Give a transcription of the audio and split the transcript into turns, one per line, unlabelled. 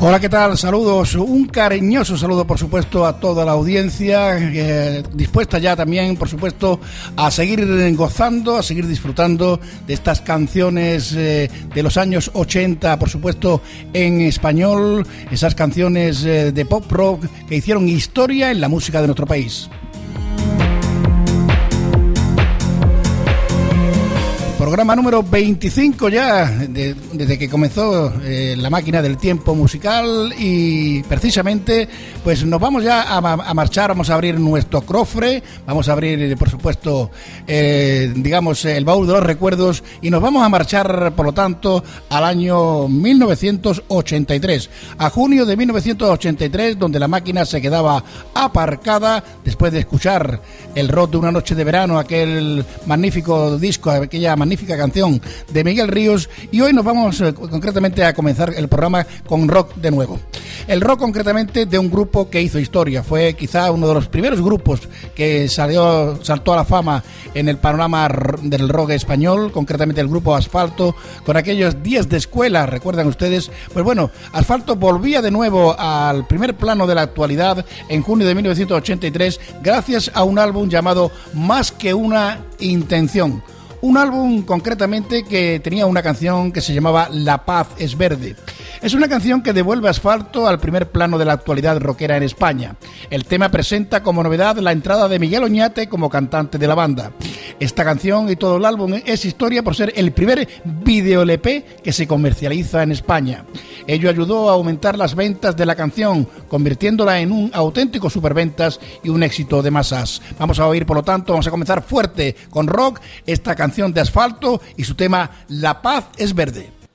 Hola, ¿qué tal? Saludos, un cariñoso saludo por supuesto a toda la audiencia, dispuesta ya también por supuesto a seguir gozando, a seguir disfrutando de estas canciones de los años 80, por supuesto en español, esas canciones de pop rock que hicieron historia en la música de nuestro país. Programa número 25 ya, desde que comenzó la máquina del tiempo musical, y precisamente pues nos vamos ya a marchar, vamos a abrir nuestro cofre, vamos a abrir por supuesto digamos el baúl de los recuerdos, y nos vamos a marchar por lo tanto al año 1983, a junio de 1983, donde la máquina se quedaba aparcada después de escuchar el rock de una noche de verano, aquel magnífico disco, aquella magnífica canción de Miguel Ríos, y hoy nos vamos concretamente a comenzar el programa con rock de nuevo. El rock concretamente de un grupo que hizo historia, fue quizá uno de los primeros grupos que saltó a la fama en el panorama del rock español, concretamente el grupo Asfalto, con aquellos días de escuela, recuerdan ustedes. Pues bueno, Asfalto volvía de nuevo al primer plano de la actualidad en junio de 1983 gracias a un álbum llamado Más que una intención. Un álbum concretamente que tenía una canción que se llamaba La Paz es Verde. Es una canción que devuelve Asfalto al primer plano de la actualidad rockera en España. El tema presenta como novedad la entrada de Miguel Oñate como cantante de la banda. Esta canción y todo el álbum es historia por ser el primer video LP que se comercializa en España. Ello ayudó a aumentar las ventas de la canción, convirtiéndola en un auténtico superventas y un éxito de masas. Vamos a oír, por lo tanto, vamos a comenzar fuerte con rock, esta canción de Asfalto y su tema La Paz es Verde.